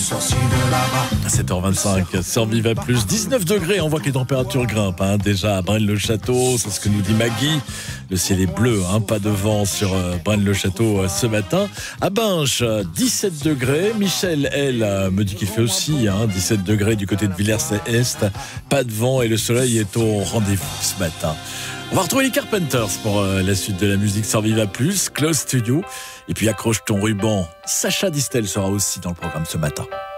À 7h25 sur Viva Plus, 19 degrés, on voit que les températures grimpent déjà à Braine-le-Château, c'est ce que nous dit Maggie. Le ciel est bleu, pas de vent sur Braine-le-Château ce matin. À Binche, 17 degrés. Michel, elle, me dit qu'il fait aussi 17 degrés du côté de Villers-Est. Pas de vent et le soleil est au rendez-vous ce matin. On va retrouver les Carpenters pour la suite de la musique sur Viva Plus, Close Studio. Et puis accroche ton ruban, Sacha Distel sera aussi dans le programme ce matin.